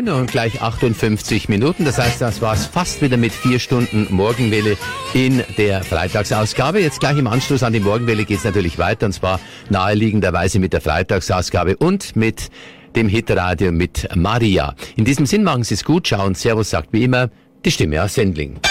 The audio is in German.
9 und gleich 58 Minuten. Das heißt, das war's fast wieder mit 4 Stunden Morgenwelle in der Freitagsausgabe. Jetzt gleich im Anschluss an die Morgenwelle geht's natürlich weiter, und zwar naheliegenderweise mit der Freitagsausgabe und mit dem Hitradio mit Maria. In diesem Sinn, machen Sie es gut, ciao und servus, sagt wie immer die Stimme aus Sendling.